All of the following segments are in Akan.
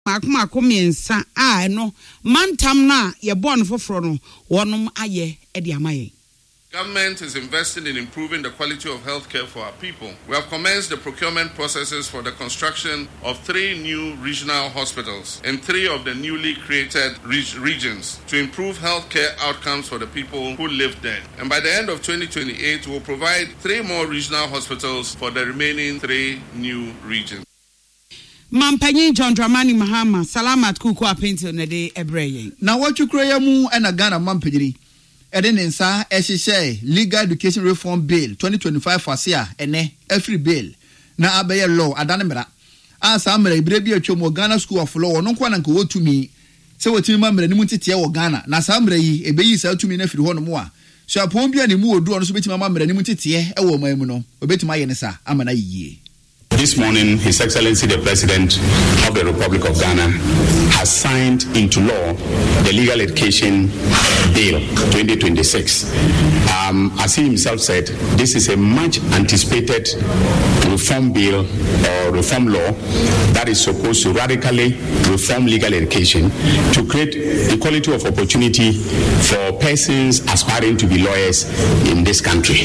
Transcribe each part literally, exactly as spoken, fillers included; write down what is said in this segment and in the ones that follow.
maako maako miensa a no mantam na ye born foforo no wonom aye e de amaye. Government is investing in improving the quality of healthcare for our people. We have commenced the procurement processes for the construction of three new regional hospitals in three of the newly created re- regions to improve healthcare outcomes for the people who live there. And by the end of twenty twenty-eight, we'll provide three more regional hospitals for the remaining three new regions. Mampanyin John Dramani Mahama, Salamat Kuku apinto na de ebreye. Na wachukura ya mu ena Ghana mampanyiri. Eden nsa ehihye Legal Education Reform Bill twenty twenty-five fasia ene every bill na abeye law adane mera asa mera ibire bi atwom Ghana School of Law no kwa na nka wotumi se wotumi ma mera ni mu tete wo Ghana na sa mera yi ebeyi sa atumi na firi ho no mo a so apon bia ne mu odu no so betima ma mera ni mu tete e wo mamu no obetima ye ne sa amana yiye. This morning, His Excellency the President of the Republic of Ghana has signed into law the Legal Education Bill twenty twenty-six. Um, as he himself said, this is a much anticipated reform bill or reform law that is supposed to radically reform legal education to create equality of opportunity for persons aspiring to be lawyers in this country.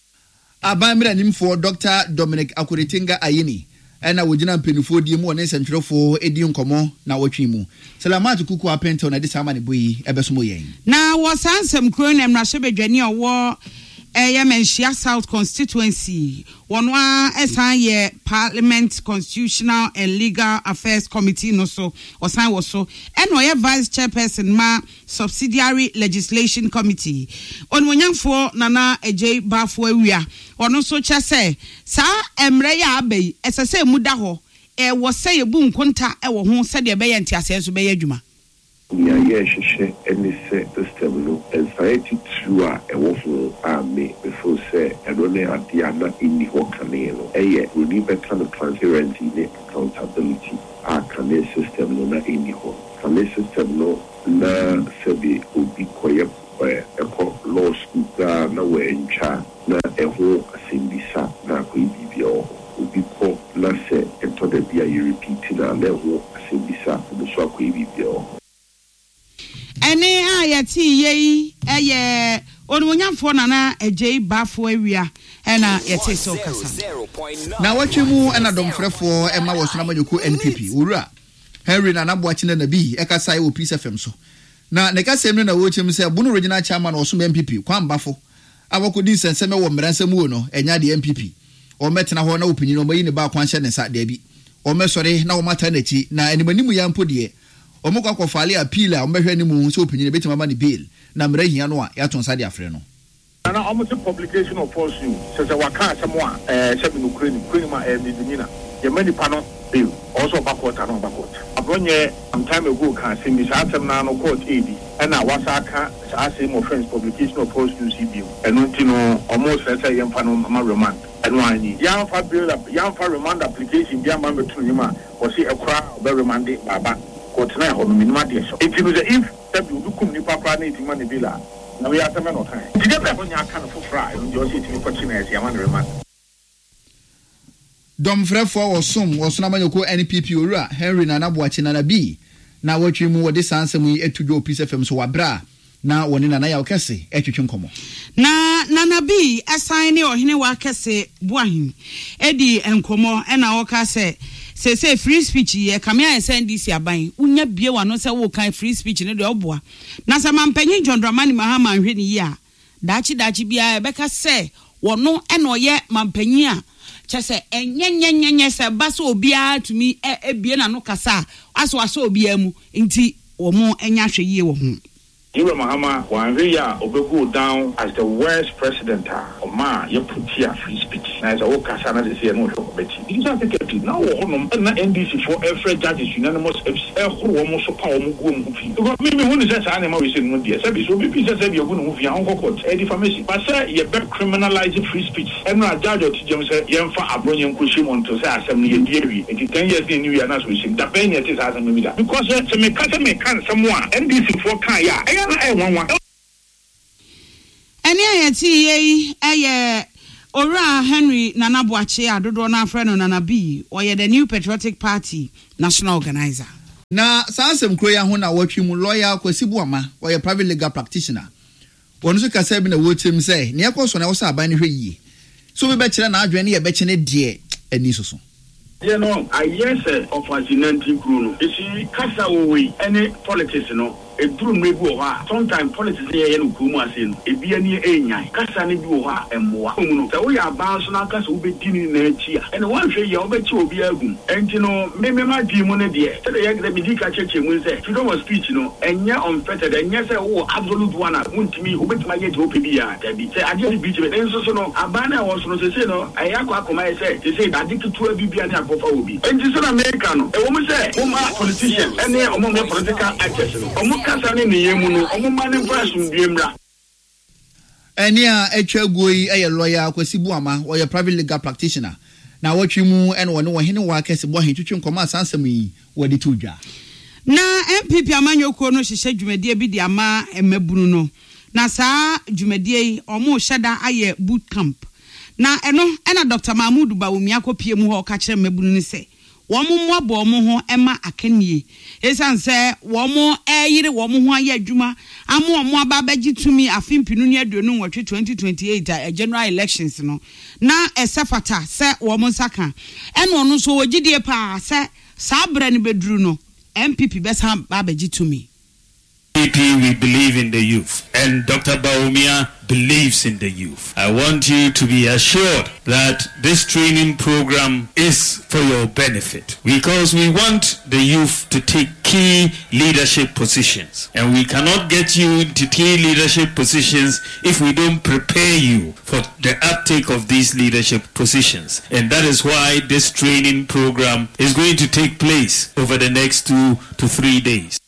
Abamira nimfo Doctor Dominic Akuritinga Ayini ena wojina mpenufo di mu one sentrofo edi nkomo na wotwi mu Salamat Kuku apento na disama ne boyi ebesomo yen na wasansem kro na mrahye bedwane owo Yemenshia South constituency wonwa esan ye Parliament Constitutional and Legal Affairs Committee no so osan wo so eno ye vice chairperson ma subsidiary legislation committee onwonyamfo nana ejei bafo awia ono so che se sa emre ya abai esese muda ho e wo se ye bu nkonta e wo ho se de be ye ntiase so be ye adwuma. Yeah, yeah, she she any say system no anxiety to a ewo army before say I don't know at the other in the whole canal. Eh, yeah, we need better transparency, accountability. Our canal system no na in the whole canal system no na sebi obi koye eh eko law school na we ncha na eho asimbisa na ko ibibio obi ko na say ento de bia you repeat na leho asimbisa so ko ibibio. Ene ayati yei eye onwonyamfo nana ejei bafo awia ena yete so kasa na watwemu ena domfrefo ema wosona manyoko N P P wura Henry Nana Boakye na bi ekasa e wo Peace F M so na ne kasa em na wochim se bunu regional chairman osom N P P kwan bafo abakodi senseme wo meransam wo no enya de N P P o metena ho na opinyi no mayi ne ba kwan hye ne sa da bi o mesore na wo mata na chi na animanimu ya mpodie omukwa kwa fali appeal a ombehwe ni mu so opinion betima ma ni bill na mra hia no a ya tonsa de afre no ana almost publication of false news says waka asemo a eh sebi no kure ni kure ma eh midinina ye mani pano bill also backward and backward abronye some time ago can say this atem na no court ad na wasaka say mo friends publication of false news bill eno ntino almost say ye mfa no ma remand eno anyi ya mfa bill ya mfa remand application bia ma metu ni ma o say ekura be remand baba Kotna ho minima de so it is if that you kum ni papa na itima ne bila na we atama no time it dey be ho nya aka no fofra you just it me kochina ese ama remand dom frefo osom osona manyoko N P P owura Henry Nana Boakye na bi na watwi mu wode sansem yi etudo Peace F M so wabra na woni nana ya okese etwetwe nkomo na nana bi assign ne ohene wa kese boahin edi enkomo e na woka se se se free speech ye kamia ye send this aban unya bie wa no se wo kan free speech ne de oboa na sa mampanyin John Dramani Mahama hwe ne yi a dachi dachi bia e beka se wono e no ye mampanyin a che se enyenyenyenye se ba so obia tumi e bie na no kasa aso aso obia mu nti wo mo enya hwe yie wo ho Iwe Mahama wanria obego down as the worst president of ma ye putia free speech na is o kasa na se no hwe beti isa secretary na wo honom na N D C for every judges unanimous e horo mo so pa wo mo go mo fi because me me hu ni se sa na ma we se no dia se bi so bi se se bi ogu no fi an court e defamation but say ye be criminalize free speech e no judge o tijem say ye mfa abronye nkoshi mo nto say asem no ye die wi e ten years in new year na so se da ben ye te sa asem mi da because se me kasa me kan someone N D C for kan ya Eni ayati ye eye ora Henry Nana Boakye adodo na afre no Nana B or ye the New Patriotic Party national organizer. na saa asɛm kuro ya ho na wɔtwe mu lawyer Kwasi Buama wɔyɛ private legal practitioner wɔn so kasa bi na wɔtem sɛ ne yakɔ so na wɔsɛ aban ne hwɛ yie so be bekyerɛ na adwene ne yɛ bɛkyɛ ne deɛ ani so so. You know, I yes of fascinating crew. You see, Casa we any politics, no. A true maybe sometimes politics here in Kumasin, a be any anya, Casa Nibuha and more. So we are bouncing on Casa will be dinning next year. And one day you'll bet you will be a boom. And you know, maybe my demon dear. So the Medica Church will say, you don't speech, you know, and you're unfettered, and yes, oh, absolute one. I want me who bet my get to P B R. I just beat it. And so, no, Abana was no, say, no, I have to say, they say, I did to a B B and and this is American. A woman say, Oma politician, and they are among the political actors. Omo Kasani Yemuno, Omo Mani Person, Biemra. And yeah, a chagui, a lawyer, Kwasi Buama, or a private legal practitioner. Now, what you move and one or any work as a boy to chum commas answer me, what the two jar. Na M P P Amanyo Kono, she said, Jumedia Bidi Ama and Mebruno. Na sa Jumedia, or more shada aye boot camp. Na eno ena Doctor Mahmoud Bawumia akopie mu ho ka kire mabunu ni se wo mo mo abo mo ho ema akanie esan se wo mo eyire wo mo ho aye adwuma amo mo aba baji tumi afimpinu ni aduonu nwotwe twenty twenty-eight a general elections no na esefata se wo mo saka eno no so wogidie pa se sabre ni beduru no M P P besa ba baji tumi. M P P, we believe in the youth, and Doctor Bawumia believes in the youth. I want you to be assured that this training program is for your benefit, because we want the youth to take key leadership positions, and we cannot get you into key leadership positions if we don't prepare you for the uptake of these leadership positions. And that is why this training program is going to take place over the next two to three days.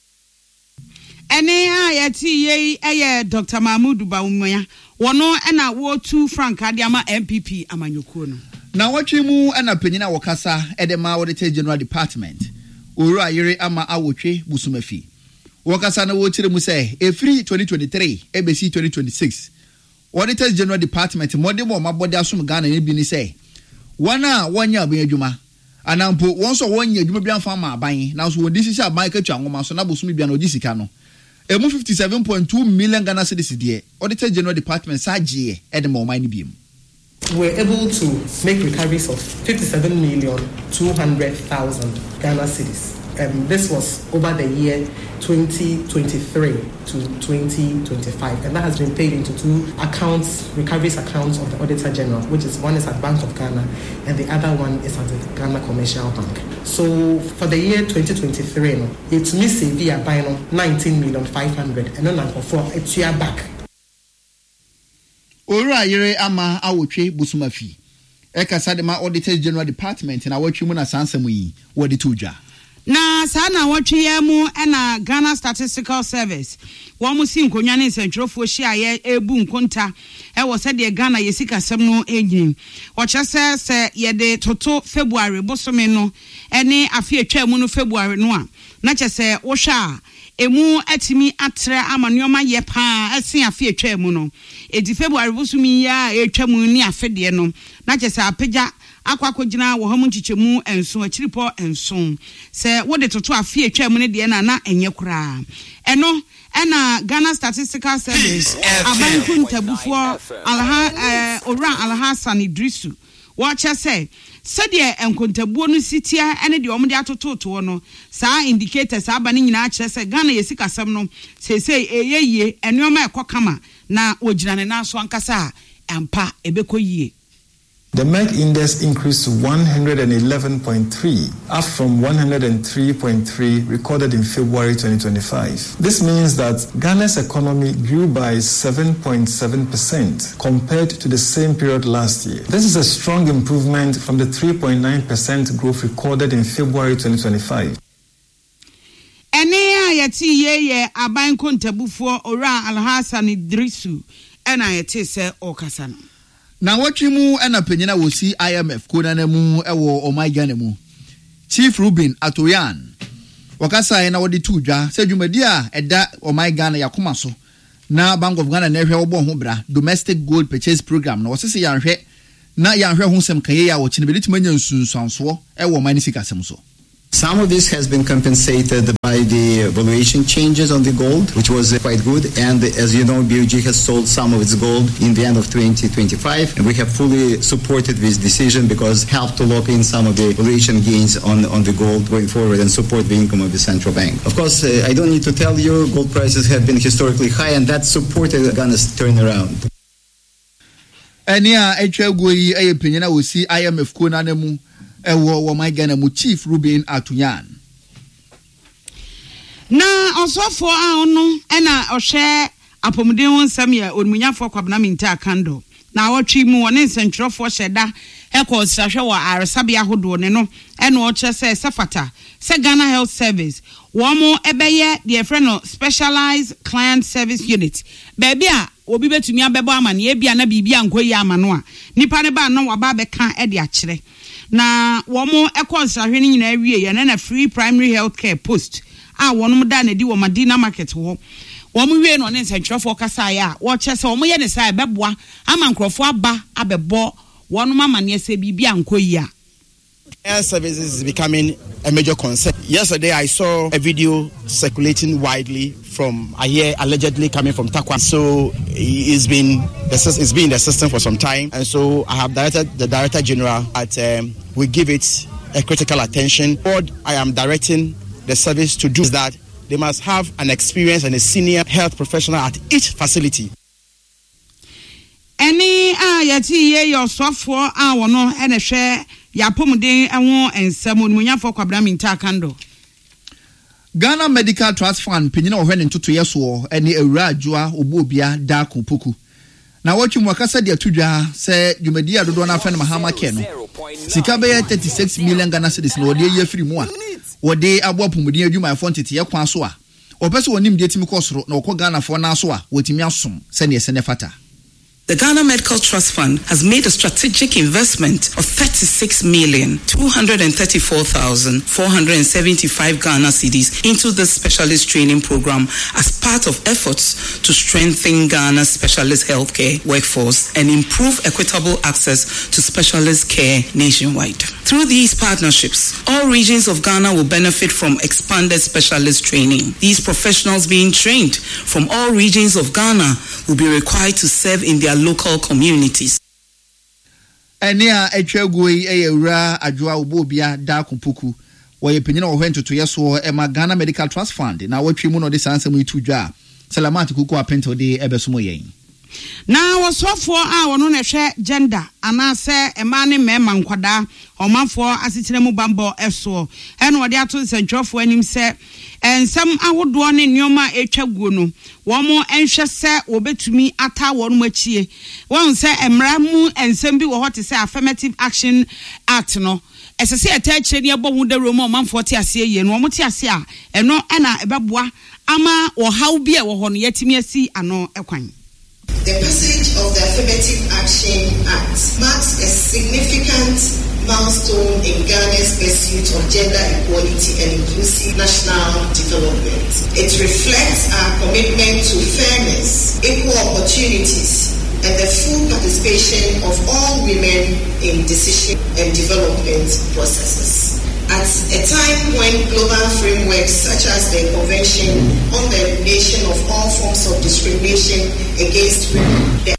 Ene a yeti ye eye Doctor Mahmoud Bawumia wono ena wo two frank adiama M P P amanyoko no na watwe mu ena panyina wokasa edema Auditor General Department oro ayere ama awotwe busumafi wokasa na wo kire mu se efri twenty twenty-three ebesi twenty twenty-six Auditor General Department mode mo mabode asom Ghana ne bi ni se wana wonya aban adwuma anampo won so wonya adwuma bi anfa ma aban na so wodi sisi aban ka twa ngoma so na bosumi bia na ogisika no emu fifty-seven point two million Ghana cedis there. Auditor General Department saje e de mo man bi mu. We were able to make recoveries of fifty-seven million two hundred thousand Ghana cedis. Um, this was over the year twenty twenty-three to twenty twenty-five, and that has been paid into two accounts, recoveries accounts of the Auditor General, which is one is at Bank of Ghana and the other one is at the Ghana Commercial Bank. So for the year twenty twenty-three, no, it's missing via buying nineteen million five hundred, and then for it's year back. Ora yere ama awotwe busumafi. Eka sadema Auditor General Department na awotwe mu na sansam yi wodi tuja. Na sana watwe ya mu ena Ghana Statistical Service wo mu si nkonwa ne nsentwerofo hia ye ebu nkonta e wo se de Ghana yesika sem no enyin wo kyese se ye de toto February bosome no ene afi atwa mu no February no a na kyese wo hwa emu atimi atre amanioma ye pa asen afi atwa mu no edi February bosome ya etwa mu ni afede no na kyese apagya akwakogina wo hamu chichemu enso achiripo enso se wo de toto afi atwa mu ne de na na enye kura eno ena Ghana Statistical Service abanku ntabufo alha eh, ora alha San Idrisu wo cha se sede enkontabuo no sitia ene de omde atototo no saa indicators aba ne nyina akire se Ghana yesika sam no sesei eyeye enoma ekokama na ogina ne na so ankasa ampa ebekoyie. The M E C index increased to one hundred eleven point three, up from one hundred three point three recorded in February twenty twenty-five. This means that Ghana's economy grew by seven point seven percent compared to the same period last year. This is a strong improvement from the three point nine percent growth recorded in February twenty twenty-five. Ene a yeti yeye aban kontabufo ora Alhassan Idrisu ena yeti se okasana. Na watwe mu ena panyina wo si I M F kona na mu ewo omaiga na mu Chief Ruben Atoyan wakasa na wodi tudwa se dwumadi a eda omaiga na yakoma so na Bank of Ghana na hwe wo ho bra domestic gold purchase program na wosese yanhwe na yanhwe ho sem kaye ya wo chine bedi timanya nsunsanso ewo mani sikasem so. Some of this has been compensated by the valuation changes on the gold, which was uh, quite good. And as you know, B O G has sold some of its gold in the end of twenty twenty-five. And we have fully supported this decision because it helped to lock in some of the valuation gains on, on the gold going forward and support the income of the central bank. Of course, uh, I don't need to tell you, gold prices have been historically high, and that supported Ghana's turnaround. Any a etwa a opinion we see I M F ko na mu ewo wo my Ghana mu Chief Ruben Atunyan. Na osofo a ono e na ohwe apomuden ho nsam ya onmunyafo kwabena minta kando na wotwi mu woni nsentwerofo hyeda eko srahwe wa aresabia hodo ne no e na o kye se sefata se Ghana Health Service wo mo ebeye the friend no specialized client service unit baby a obi betumi abebo amane e bia na bibia nkoyi amano a nipa ne ba no waba beka e de akire na wo mo eko srahwe ni nyina wie ye na free primary health care post a wonom da na di wo Madina market ho wo mo wie no ne nsentwerofo kasa ya wo kye se wo mo ye ne sai beboa ama nkrofo aba abebo wonom amane se bibia nkoyi a Air services is becoming a major concern. Yesterday, I saw a video circulating widely from I hear allegedly coming from Takwa. So it's been it's been in the system for some time, and so I have directed the Director General that um, we give it a critical attention. What I am directing the service to do is that they must have an experience and a senior health professional at each facility. Any ah yati ye your software ah wono ene hwe yapomuden enwo ensam onmunyafo kwabra minta kando. Ghana Medical Trust Fund pinyina ohwe ntoto yeso ene awura adwoa obobia da kompoku. Na watchu mu akasa de atudwa se dwumadi adodo na afa na mahama ke no. Sika be thirty-six million Ghana cedis na wode ye firi mu a. Wode abo apomuden adwuma efo ntete ye kwan so a. Opese wonim de timi kosoro na okọ Ghana fo na so a wotimi asom se ne se ne fata. The Ghana Medical Trust Fund has made a strategic investment of thirty-six million two hundred thirty-four thousand four hundred seventy-five Ghana cedis into the specialist training program as part of efforts to strengthen Ghana's specialist healthcare workforce and improve equitable access to specialist care nationwide. Through these partnerships, all regions of Ghana will benefit from expanded specialist training. These professionals being trained from all regions of Ghana will be required to serve in their local communities. Enia etwagui eyewura adwoa obobia da kompoku wo ye penyina wo hwentoto yeso e ma Ghana Medical Trust Fund na watwi mu no de sansam itudwa Salamat Kuku apento de ebesomo yen na wasofo a wono na hwe gender anase ema ne mema nkwada omanfo asitire mu bambo eso ene wode ato nsentwofo anim se ensam ahodo ne nyoma etwaguo no wo mo enhwe se obetumi ata wono mu achie won se emra mu ensam bi wo hote se affirmative action act no esese etachire ne ebo hu de romo omanfo te ase ye no omo te ase a eno ena ebeboa ama wo haw bi e wo ho no yetimi asi ano ekwan. The passage of the Affirmative Action Act marks a significant milestone in Ghana's pursuit of gender equality and inclusive national development. It reflects our commitment to fairness, equal opportunities, and the full participation of all women in decision and development processes. At a time when global frameworks such as the Convention on the Elimination of All Forms of Discrimination against Women.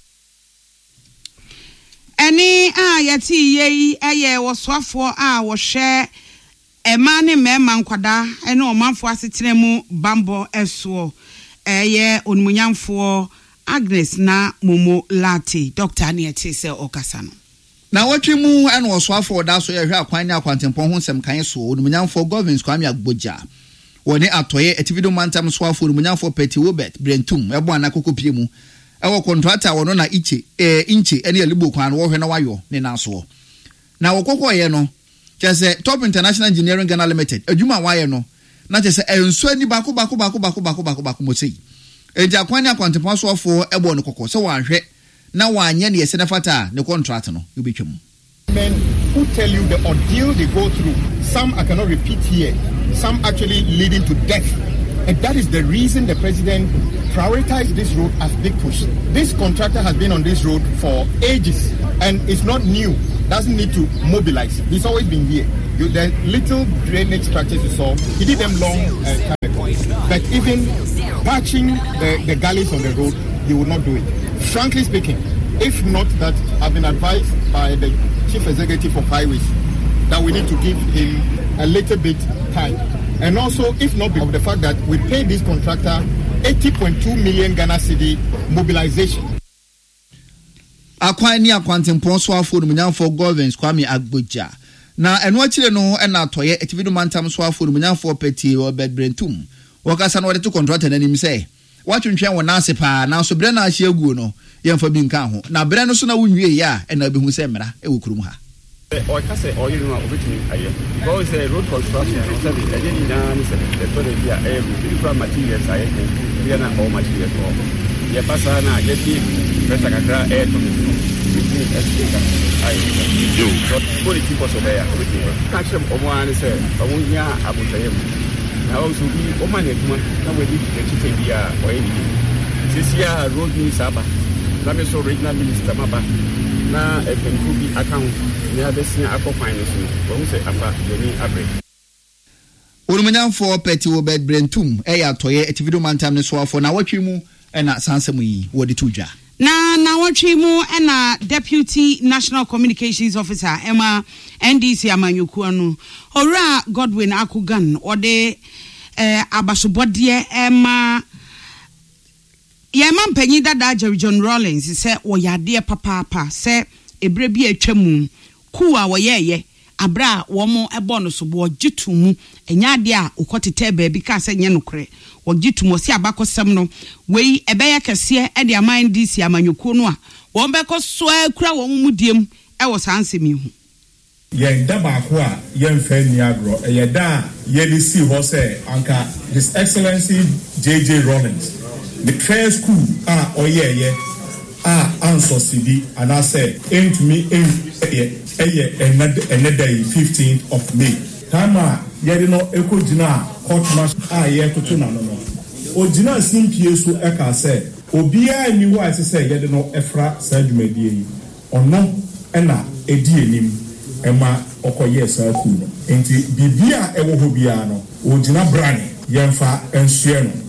Any ah yati ye aye waswafo a wo hwe ema ne mema nkwada ene omanfo asetene mu bambo eso eye onmunyamfo Agnes na Momo Lati Doctor Niete se okasano. Na watwi mu ene oswafo da so ye hwe akwan ne akwantempon ho nsem kan so onmunyamfo governance Kwame Agboja woni atoye etivido mantam swafo onmunyamfo Peti Robert Brentum ebo anakoko pie mu ewo contractor wono na iche eh inche ene alibo kwan wo hwe na wayo ne naso na wokoko ye no chese Top International Engineering Ghana Limited adwuma waye no na chese enso ani bako bako bako bako bako bako bako mo sei eja kwan ne akwantempon swafo ebo ne kokko se wanhwe na wanye ne yese na fata ne contract no yobetwam. Men who tell you the ordeal they go through, some I cannot repeat here, some actually leading to death. And that is the reason the president prioritized this road as big push. This contractor has been on this road for ages and it's not new, doesn't need to mobilize. He's always been here. You, the little drainage structures you saw, he did them long uh, time ago. But even patching the, the gullies on the road, he would not do it. Frankly speaking, if not that I've been advised by the Chief Executive of Highways that we need to give him a little bit time. And also, if not because of the fact that we paid this contractor eighty point two million Ghana cedi mobilization. Akwan ni akwantempon so afo no munyanfo governance Kwame Agboja. Na eno akire no na atoye etividu mantam so afo no munyanfo peti Obed Brentum. Wakasa no wode to contractor nanim say, watwentwen wona ase pa na so bre na ahye aguo no yemfa bi nka ho. Na bre no so na wonwie ya e na behu se mra e wokurum ha. Or can say, or you know, because the road construction, I didn't know the total every from materials I can, we are not all materials. Yeah, Passana, get it, Petacra, air to me. I do, but forty people so there. Catch them on one, say, I won't hear about them. I also be woman, now we need to take the or anything. This year, road news, Saba, Lamiso regional minister, Maba. Na efenku bi account ni abesia akọ finance no wo se afa yeni abre Onumunyanfo peti Obed Brentum e ya toye etivido mantam ne so afo na watwe mu e na sansem yi wo de tudwa na na watwe mu e na Deputy National Communications Officer Emma N D C Amanyuku anu Ora Godwin Akugan ode eh abasobode Emma Ye man penyi dada Jerry John Rawlings say wo yade papa papa say ebre bi atwamu ku a wo yeye abra wo mo ebo no so bo gitu mu enya ade a ukotete ba bi ka say nye nokre wo gitu mo si abakosem no wei ebeye kese e de aman D C Amanyuku no a wo beko so akura wo mu diem e wo sansemi hu ye da ba ko a ye mfa ni agro e ye da ye di si ho say anka His Excellency J J Rawlings the prayer school ah oh yeah yeah ah answer C D and I say aim to me aim yeah yeah another another fifteenth of May tama yeah no eko jina court march ah yeah to na no no o jina simpie so e ka say obia ni wa say yeah no efra sadwumadi yi ono e na edi enim e ma okoye sa ku no enti bibia e wo ho bia no o jina brane yemfa ensue no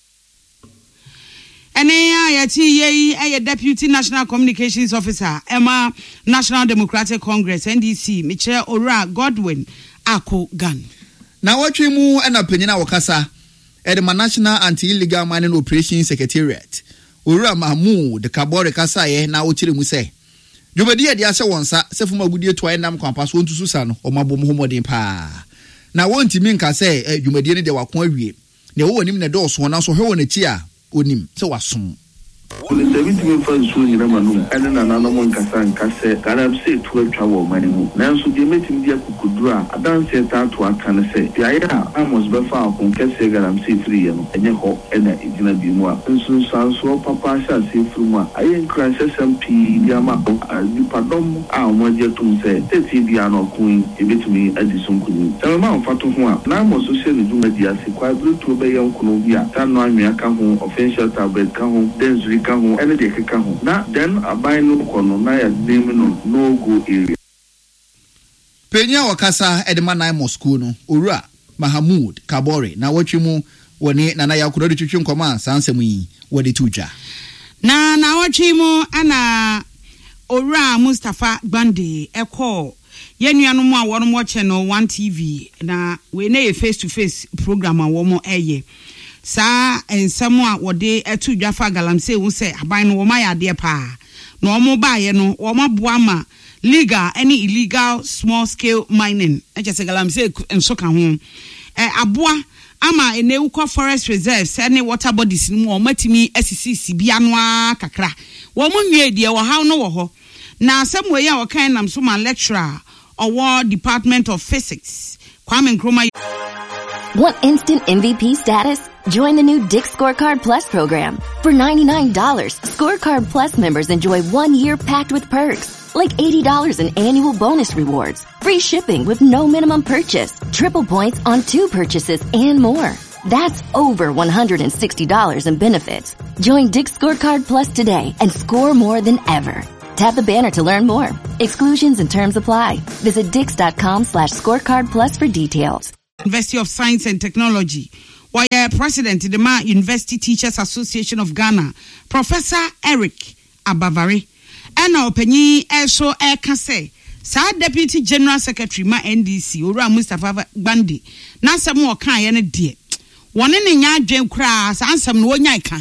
Ene ya ti ye aye Deputy National Communications Officer Emma National Democratic Congress N D C Michelle Ora Godwin Akugan. Na watwe mu na panyina wakasa e the National Anti-Illegal Mining Operations Secretariat. Ora Mahmoud de Kabore kasa ye na ochire mu se. Jobedi e de ase wonsa se fuma gudie to enam kwampa so ntusu sa no o mabom homodin pa. Na wontimi nka se dwumadi ne de wakon awie. Ne wo onim ne do so na so hwe won achi a onim se wasom the seventy fans so ni na manu ene na na no mon kasa nkase kana se to atwa wo mani mu nanso de metim dia kukudu a adanse ta to aka ne se dia ya amos be fa akon kase garam se free no enye ho ena igina bi mu a nsun sanso papa sha se free mu a ayen kranse sampi dia ma ko ni padom a mo je tum se teti dia no kun ebetumi adi sonkuni se ma mfato ho a na amos so se ni duma dia se kwa bruto be yan kuno bi a ta no anwea ka ho official tablet ka ho denzuri ka ho ene de ka ho na then abai no kono na ya dem no no go area penya wakasa edema nine Moscow no Ora Mahmoud Kabore na watwe mu woni na na yakuro de twetwe nkoma sansem yi wode tuja na na watwe mu ana Ora Mustafa Gbande eko yenuanu mu a wono mo channel one T V na we na face to face program a wo mo eye sa ensem a wode etu dwafa galamse wo se aban no wo ma yade pa no omo baaye no wo ma boa ma legal any illegal small scale mining echese galamse enso ka ho eh aboa ama enewu kwa forest reserves any water bodies no wo matimi asisi bia no kakra wo mo nwie de wo haw no wo ho na asem we ya wo kan nam so ma lecturer or Department of Physics Kwame Nkrumah. Want instant M V P status? Join the new Dick Scorecard Plus program. For ninety-nine dollars, Scorecard Plus members enjoy one year packed with perks, like eighty dollars in annual bonus rewards, free shipping with no minimum purchase, triple points on two purchases, and more. That's over one hundred sixty dollars in benefits. Join Dick Scorecard Plus today and score more than ever. Tap the banner to learn more. Exclusions and terms apply. Visit dix.com slash scorecard plus for details. University of Science and Technology. Why President of the Ma University Teachers Association of Ghana, Professor Eric Abavari. And our penny also air kase. Sa Deputy General Secretary Ma N D C Ora Mustafa Bandi. Na samu okan ye ne de. Wone ne nya adwen kra sa ansam no nya ika.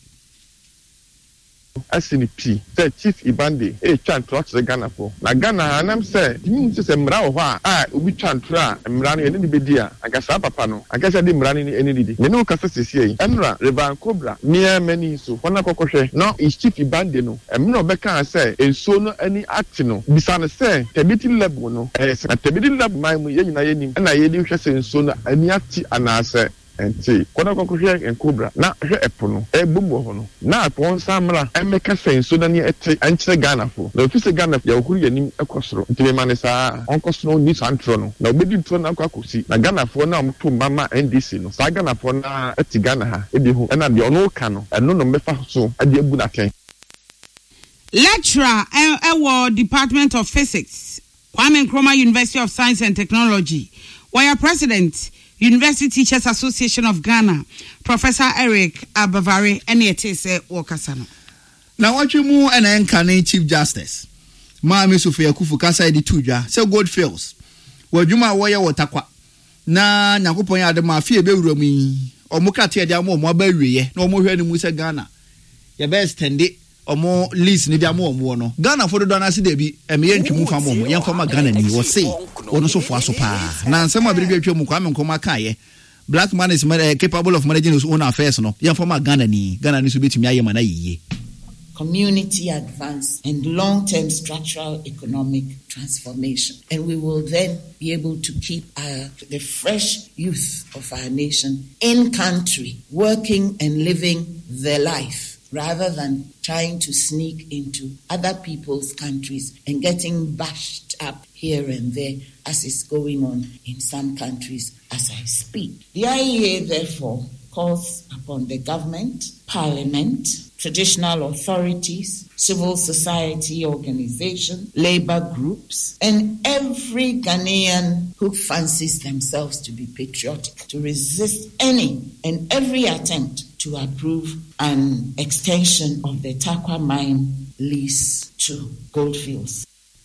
S N P say Chief Ibande e chantra to Ghana for. Na Ghana anam say you say mra wo ha ah obi chantra mra no ye ne bedi a agasa papa no agasa de mra ni eni didi. Me no kasa sesiei. Emra Revan Cobra near many so. Wana kokohwe no is Chief Ibande no. Emra obeka say enso no ani act no. Bisa no say tebiti level no. Eh say tebiti level mai mu ye nyina ye nim. Na ye di hwe say enso no ani ati anase enti kona kokohwe en Cobra na hwe epono e bumbo ho no na apon samra e meka senso na ne eti ankyere Ghana fo na ofise Ghana ya okuru yanim ekosoro nti me mane sa onkosoro ni santro no na obedi tro na akwakosi na Ghana fo na amto mama N D C no sa Ghana fo na eti Ghana ha edi ho na de ono ka no eno no mefa so ade abu na ken lecturer ewo Department of Physics Kwame Nkrumah University of Science and Technology where President University Teachers Association of Ghana, Professor Eric Abavari, and it is a Wakasano. Now, what you move and incarnate Chief Justice, Mami Sofia Kufu Kasa di Tuja, so good feels. Well, you might wear what aqua. Na Nakupoya de Mafia Beurumi, or Mukati Adamo, Mobile, no more than Musa Ghana. Your best tended. Or more least need a more mono. Ghana for the Donna Sidebi, and me and Kimufa, young from a Ghana, you will say, or so far so far. Now, some of the Mukaman Komakaye, black man is capable of managing his own affairs, no, young from a Ghana, Ghana needs to be to me. Community advance and long-term structural economic transformation. And we will then be able to keep our, the fresh youth of our nation in country, working and living their life, rather than trying to sneak into other people's countries and getting bashed up here and there, as is going on in some countries as I speak. The I E A, therefore, calls upon the government, parliament, traditional authorities, civil society organizations, labor groups, and every Ghanaian who fancies themselves to be patriotic to resist any and every attempt to approve an extension of the Tarkwa mine lease to Goldfields.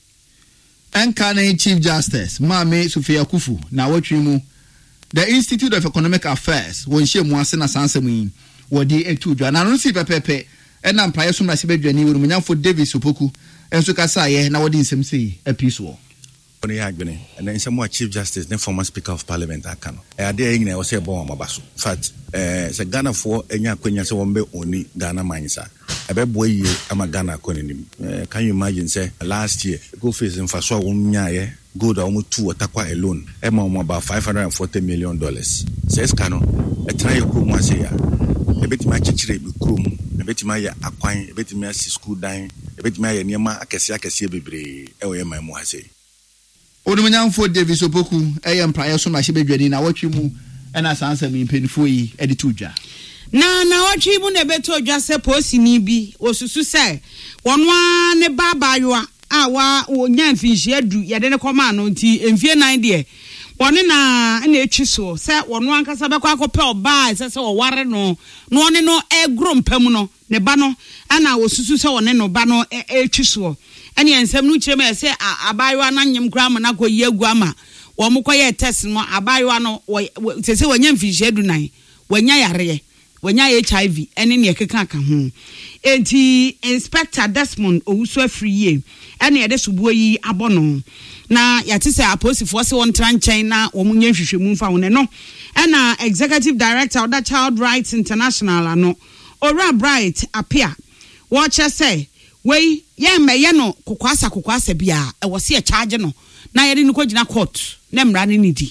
Enkane Chief Justice, Mame Sofia Kufu, na wachimu, the Institute of Economic Affairs, when she mwase na sansemi, wadi etuja, na nunsi pepepe, ena mpaye sumna sibedwe ni wuru for Davis Opoku, enso kasa ye na wadi nsemsi episwo. Oni agbene and then some Chief Justice then former Speaker of Parliament akano e ade yin na o se bon amabaso in fact eh se Ghana for enya kwanya se won be oni Ghana mansa e be boy ye ama Ghana konenim eh can you imagine say last year go face in faso won nyaaye gold almost two Tarkwa alone e ma mo about five hundred forty million dollars says kano e try ko mo ase ya e betima chichire bi krom e betima ya akwan e betima si school dan e betima ya niema akese akese bebre e o ye man mo ase Odumanyan for Davis Opoku, ayam prayer so much bedwani na watch mu and as answer me penfo yi edituja. Na na watch mu ne beto dwa se posi ni bi osusu se wonwa ne baba yo a wa onya mfinhie adu ye de ne koma no nti emfie nine de woni na na etwi so se wono ankasa be kwa akopɛ oba se se wo ware no no one no egro mpam no ne ba no ana osusu se wone no ba no etwi so ani ensem no kirema se abayo na nyem kra ma na koyi aguama wo mo koye test no abayo no se se wanya mfinhie adu nan wanya yare wanya H I V ene ne ekeka aka ho enti Inspector Desmond Owusu Afriye ene ye de subuo yi abono na yate se aposifo se won tranchen na wo munye hwehwemu mfa wo ne no ena Executive Director of the Child Rights International ano Ora Bright apia wo che say we ye meye no kokwasa kokwasa bia e wo se e charge no na ye ni ko gina court na mra ni nidi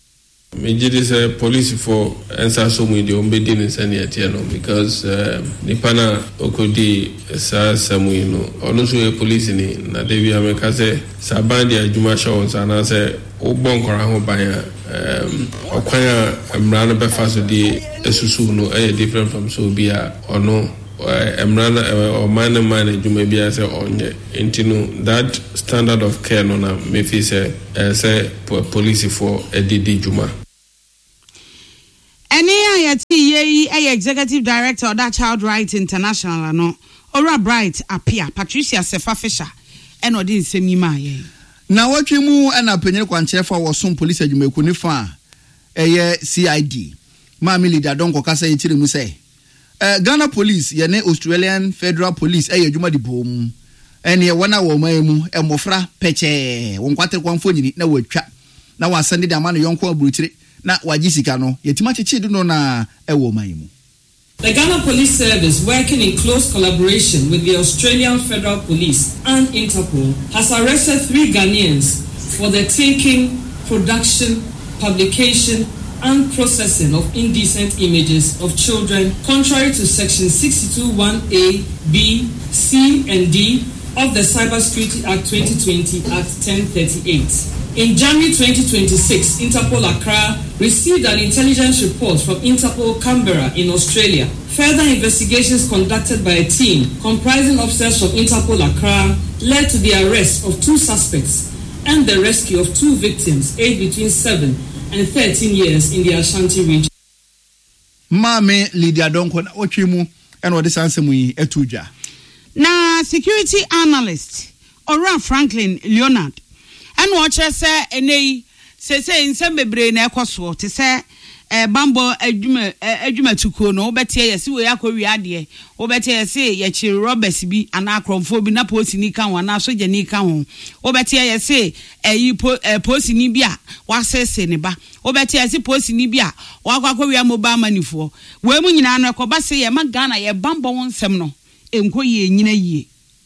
me this uh, police for answer so we the ombedi in sanity no because ni pana okodi sa samu no ono so e police ni na devi ameka se sa bandi adwuma show sana se obon kora ho ban um okwan amra no be fa so di esusu no e different from so bia ono emrana or man man adwuma bi ase onye enti no that standard of care no na me fi say say police for edidi dwuma. Any ayati ye a executive director of that Child Rights International no Ora Bright appear Patricia Sefa Fisher and odin semima ye. Na watwe mu na panyin kwanchefa wo som police adwumaku ni fa eye C I D. Ma mi leader don ko kasa yechire mu say eh Ghana Police ye ne Australian Federal Police eye adwuma di bom. Ene ye wona wo man mu emofra peche won kwatere kwanfo nyini na watwa na wasande de ama no yonko aburutire na wajisika no yetima cheche do no na ewo man mu. The Ghana Police Service, working in close collaboration with the Australian Federal Police and Interpol, has arrested three Ghanaians for the taking, production, publication, and processing of indecent images of children, contrary to Section sixty-two one A, B, C, and D of the Cybersecurity Act twenty twenty at ten thirty-eight. In January twenty twenty-six, Interpol Accra received an intelligence report from Interpol Canberra in Australia. Further investigations conducted by a team comprising officers from Interpol Accra led to the arrest of two suspects and the rescue of two victims aged between seven and thirteen years in the Ashanti region. Mame Lydia Donko na ochimu and what is answer mu etuja. Na security analyst Ora Franklin Leonard and watch say ene say say in some bebre na ekoso te say eh bambo adwuma adwuma tuko no obetie yesi we akọwi ade obetie yesi ye chi robbers bi ana akromfo bi na posi ni kan wana soja ni kan ho obetie yesi eyi posi ni bi a wasese ne ba obetie yesi posi ni bi a wakwakowi amobile manifo we mu nyina no ekoba se ye magana ye bambo won sem no enko ye nyina yie.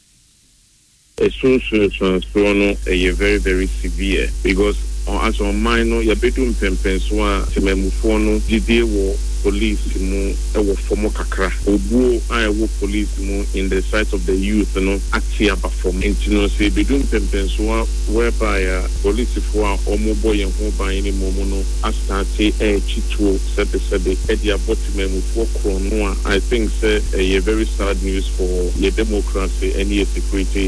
A social transfer no a very very severe because as on minor your bedroom pempenswa tememufo no dide wo police mu e wo form kakra obuo I wo police mu in the sight of the youth no atia ba form intino say bedroom pempenswa whereby uh, police for omo boy en ho ban ni momo no astarte e chituo sebe sebe e dia botememufo kro no I think say a very sad news for the democracy and the security.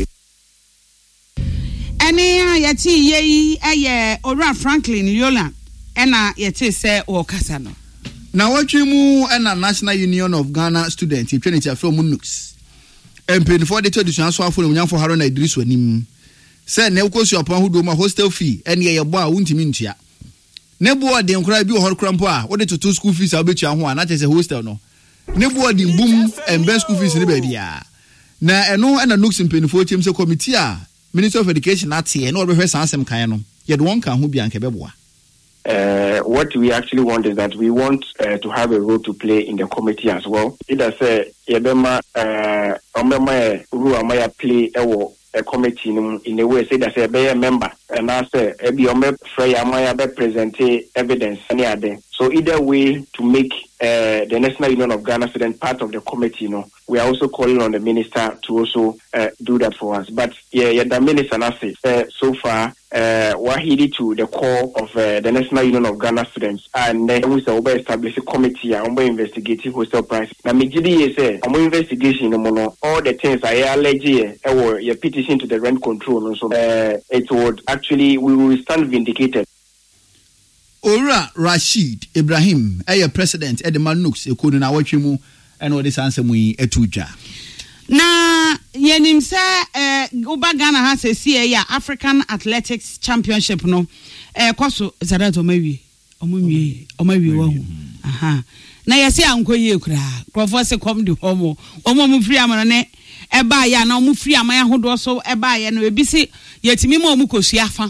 Ene yati ye eye Ora Franklin Leonard ena yati se o kasa no. Na watwe mu ena National Union of Ghana Students Trinity from Nux. Empen for the tradition so afọ nyam for Haruna Idris wanim. Say na ekosu apan hudo ma hostel fee ene ye bo a wuntimi ntua. Ne bo de nkura bi ho krampo a wo de toto school fees a obetua ho a na tese hostel no. Ne bo de mbum embe school fees ne ba dia. Na eno ena Nux mpenfo chemse committee a Minister of Education at here, no rehearse answer Kayano. Yet one can who be Ankebeboa. Uh, what we actually want is that we want uh, to have a role to play in the committee as well. It does say, Yabema, uh, Omema, Ruamaya play a committee in a way, say that a be a member, and I say, Ebi Ome Freya Maya be present evidence any other. So either way to make uh, the National Union of Ghana students part of the committee, you know, we are also calling on the minister to also uh, do that for us. But yeah, yeah the minister I say, uh, so far, uh, we're headed to the core of uh, the National Union of Ghana students, and then we will establish a committee and we investigating hostel price. Now, me G say, I'm investigation, you know, all the things I allege, or your petition to the rent control, so uh, it would actually we will stand vindicated. Ora Rashid Ibrahim, a president at the Manux, a couldn't watch him and all this answer we etuja. Na yenim se eh Uba Ghana has a C A African Athletics Championship no eh kwaso zadato mawi omumwie omawi wo aha na yesi ankoye kura krofo se kom di homo omo mu free amana ne e ba ya na omu free amaya hodo so e ba ya no ebisi yetimi ma omu kosu afa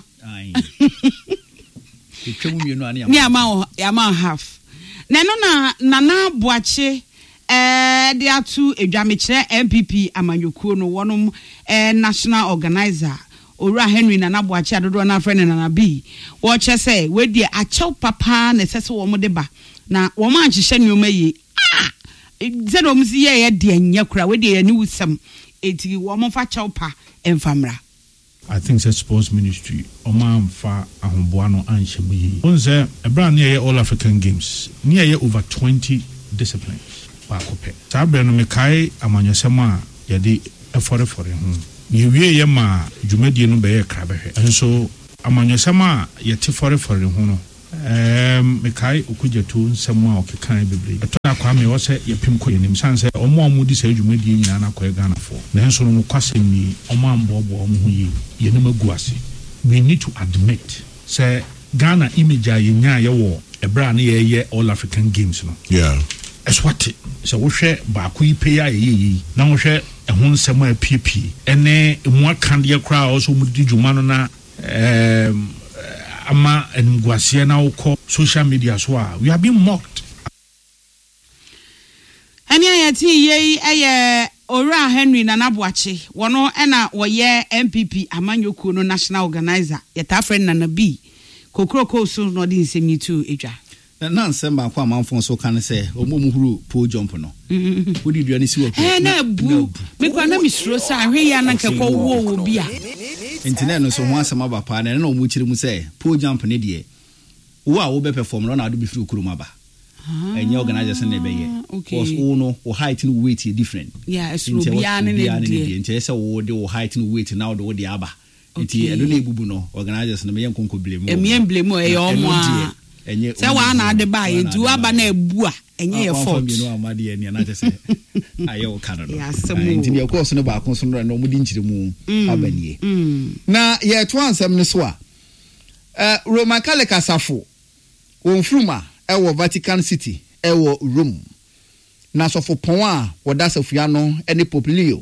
ni ama ama half na no na nana boache eh de atu edwamekere M P P amanyokuo no wonom eh national organizer Ora Henry Nana boache adodo na friend Nana B wo che say we de achew papa na sese wo mo de ba na wo ma anhihye ne omaye ah ze no msi ye ye de anya kura we de ye ni wusam eti wo mo fa chew pa enfamra. I think the sports ministry Oman fa ahomboano anhyemuyi. Onse ebra na ye All African Games. Near ye over twenty disciplines. baako pɛ saa bere no mekae amanyɔsɛm a yɛde ɛfɔrefɔre ho yɛwie yɛ ma dwumadie no bɛyɛ krabɛhwɛ nso amanyɔsɛm a yɛte fɔrefɔre ho no Um, mekai okugyeto nsɛm a ɔkekan bebree ɛtɔ akwa me wɔ sɛ yɛpem kɔ yɛnim san sɛ ɔmo a ɔmo di sɛ dwumadie nyinaa na kɔɛ Ghanafoɔ nanso no kwasɛm ni ɔmo ambɔbɔ ɔmo ho yie yɛnim agu ase we need to admit sɛ Ghana image a yɛnya yɛwɔ ɛberɛ a ne yɛyɛ All African Games no yeah ɛswate sɛ wohwɛ baako yi pɛ a yɛyɛ yi na wohwɛ ɛho nsɛm a apiepie ɛne emu akandeɛ koraa a ɔsɛ ɔmo di dwuma no na um, ama enguasie na ukọ social media so a we are being mocked. Ani ayati ye eye Ora Henry Nanabuachi wono ena woye M P P Amanyoku no national organizer yeta friend Nana B kokroko so no di nsemi tu edwa na nsem ba kwa amanfo so kan se omomuhuru po jump no wodi duane si wo eh na bu me kwa na misro sa ahwe ya na nkekọ wo wo bia internet no so ho asema ba pa na na omu kire mu se po jump ne de wo a wo be perform no na do be free okuruma ba enye organization na be ye because wo no wo height no weight is different yeah so bia ne ne de nche se wo de wo height no weight na wo de aba enti edo na ebubu no organization na me yenkonko blame e me emblame e yomo a enye se wa na ade ba ye nti wa ba na ebu a enye ye fault mi no amade ye na se aye wo kan no nti de course no ba kon so no no mudi nchire mu abanie na ye to ansem ne so a eh Roman Catholic asafo wonfruma ewo Vatican City ewo Rome na sofo pon a woda safua no ene Poplio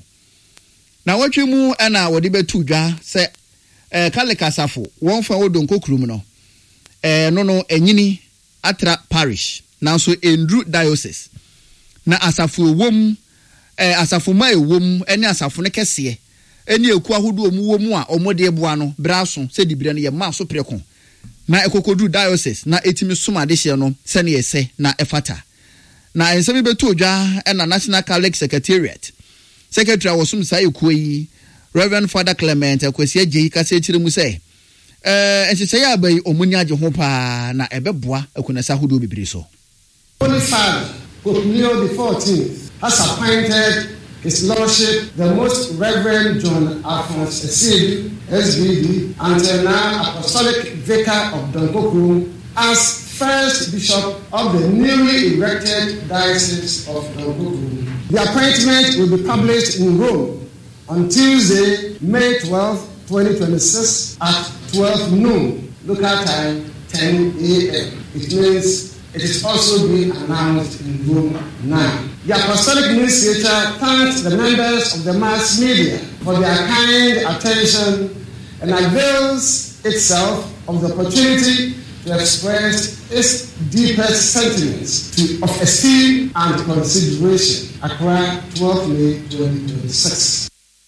na wotwe mu na wode betu dwa se eh Catholic asafo wonfa wodonko krum no eh no no enyini Atra parish na so Endru diocese na asafo wom eh asafo ma ewom ene asafo ne kese ene eku ahodo mu wom a omode eboa no braso se dibire no ye ma so preko na ekokodu diocese na etimi soma de hye no se ne yese na efata na ensemi betu odwa na National Catholic Secretariat secretary wasum sai ekuyi Reverend Father Clement akwasi agye kase chire mu se eh enhye ya abai omuni agye ho pa na ebeboa akunasa hodo bibiri so. Holy Father Pope Leo the fourteenth has appointed His Lordship the Most Reverend John Alphonse Essedu S B D until now Apostolic Vicar of Donkokru as first Bishop of the newly erected Diocese of Donkokru. The appointment will be published in Rome on Tuesday, May twelfth, twenty twenty-six at twelve noon, local time ten a.m. It means it is also being announced in Rome now. The Apostolic Initiator thanks the members of the mass media for their kind attention and avails itself of the opportunity to express its deepest sentiments to, of esteem and consideration. Accra, twelfth May twenty twenty-six.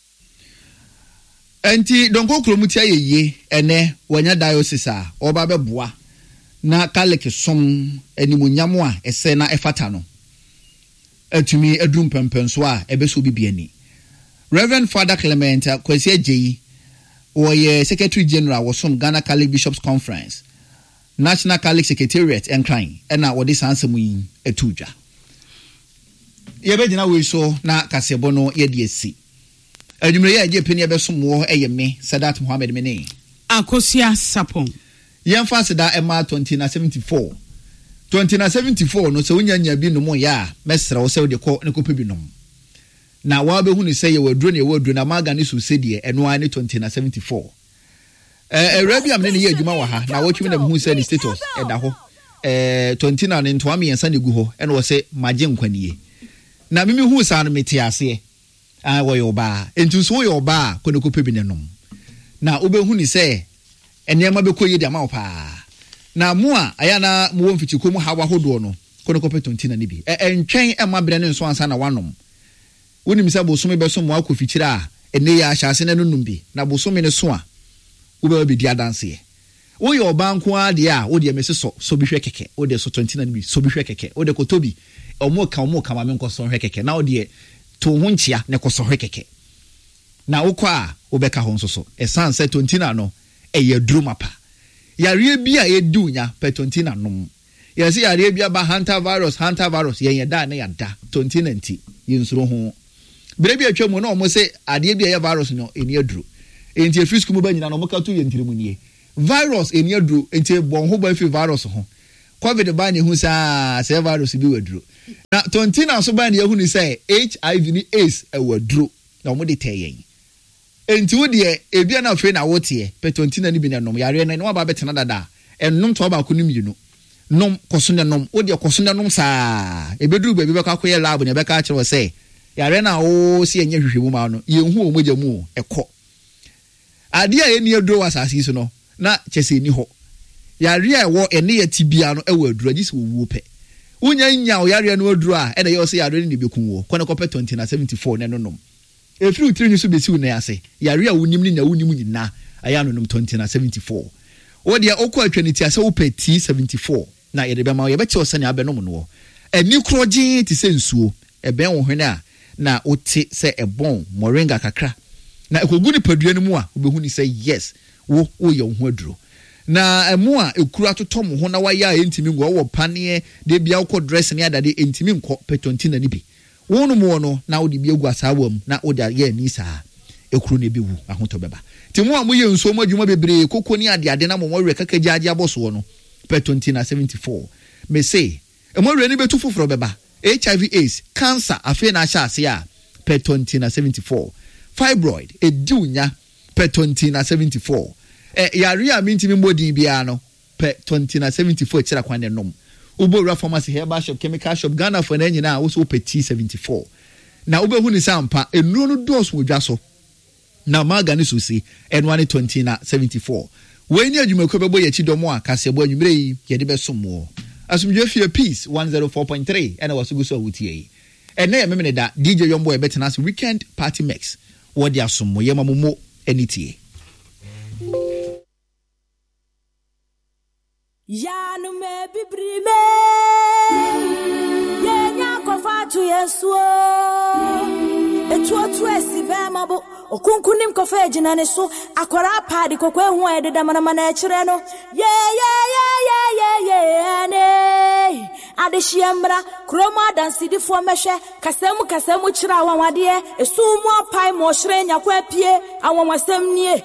Enti donko kromutia yeye ene wanya diocese a oba beboa na Catholic som animunyam a ese na efata no atumi adrum pempenso a ebeso bibiani. Reverend Father Clement kwasi agye wo ye Secretary General wosom Ghana Catholic Bishops Conference National Catholic Secretariat enkran ena wo de sansemu yi etudwa ye be gina we so na kasebo no ye de esi adwumre ye agye peni ebesom wo eye me Sadat Mohammed mene Akosia Sapon yemfa seda ema twenty seventy-four twenty seventy-four no se wonya nya bi no mo ya mesra wo se wo de ko ne ko pe bi no na wa be hu ni se ye waduro ne waduro na maga ne so se de eno an twenty seventy-four eh erabi am ne ye adwuma wa ha na wo twimi na hu se ni status e da ho eh twenty na ne ntoa me yensa ne gu ho e no wo se magye nkwanie na mimi hu sa no meti ase ah wo yo ba entu so wo yo ba ko ne ko pe bi ne no na wo be hu ni se enema be ko ye de ama pa na mo a aya na mo won fiti ko mu hawa hodo no ko ne ko pe twenty na ne bi e entwen e ma bre ne nso ansa na wanom wonim se bosomi be so mo akofitire a ene ya ahyase na nunum bi na bosomi ne so a wo be bi dia danse wo ye obanko a de a wo de mese so so bi hwe keke wo de so twenty na ne bi so bi hwe keke wo de kotobi omo ka omo ka ma me nko so hwe keke na wo de to ho nchia ne ko so hwe keke na wo kwa a wo be ka ho nso so e san se twenty na no e ye drum apa yare bi a edu nya pe twenty na nom yɛsi yareɛ bi aba hunter virus hunter virus yɛn yɛda ne yɛda twenty ninety yɛnsuro ho bere bi atwa mu na ɔmo sɛ adeɛ bi ɛyɛ virus no eni aduro enti efiri school mu ba nyina no ɔmo ka to yɛn ntirimu nie virus eni aduro enti bɔn ho ba fi virus ho covid ba ne hu saa sɛ virus bi waduro na twenty na so ba ne hu ni sɛ H I V ni AIDS ɛwaduro na ɔmo de tɛ yɛn enti wo de ebia na afei na wote pe twenty na ni bi na nom yare na no aba betena dada ennom to ba ko nim yinu nom koso ne nom wo de koso ne nom saa ebeduru ba bi beka akoye lab ne beka akire wo sɛ yare na wo se enye hwehwemu ma no yenhu o mogya mu ekɔ ade a eni aduro wasase so no na kyese ni ho yare a wo ene ya tibia no ewa aduro agisi wo wuo pɛ unya nya o yare no aduro a ene ye o se yare ne be kun wo kɔ ne kɔ pɛ twenty na seventy-four ne no nom efiri utiri ni so besi wo na ase yare a wonim ni na wonim nyina aya no nom twenty na seventy-four wo de okɔ atwaniti ase wo pɛ T seventy-four na ye de be ma ye be che osane abenom no ani krogye ti se nsuo eben wo hwene a na ote se ebon moringa kakra na ekogu ni padua no mu a obehu ni say yes wo wo ye ho aduro na emu a ekuru atoto mo ho na waya entimi ngo wo pane de bia wo dress ne adade entimi nko pɛ twenty na ni bi wo no mo no na wo de bi egu asawam na wo da ye ni saa ekuru ne bi wu ahoto beba timu a mo ye nsuo mo adwuma bebre kokoni ade ade na mo mo we kaka gyaagya boso no pɛ twenty na seventy-four me say emo we ni betu foforo beba H I V AIDS cancer afi na sha ase a pɛ twenty na seventy-four fibroid edunya pɛ twenty na seventy-four eh yare a mintimi modin bia no pɛ twenty na seventy-four kira kwan ne nom ubora pharmacy herbal shop chemical shop Ghana for na nyina wo so pɛ T seventy-four na ubehu ni sampa enuro no dose wodwa so na magani susi enwane twenty na seventy-four we ni adwumako bebo ye chidomo a kasebo adwumre yi ye de besomo asumdwe fie peace one oh four point three ena wasugu so wutie yi ene ye memene da D J Yombo e betena as weekend party mix wo de asomo ye mamomo enitie ya no me bibrime ye nya ko fa tu yesuo etu otu esi be mabo okunkunim ko fa ejina ne so akwara paadi kokwe hu ede da mana mana ekire no ye ye ye ye ye ye ne ade shiamra kroma dansidi fo mehwe kasemu kasemu kira awawade esu mu apai mo hire nya kwa pie awawasem nie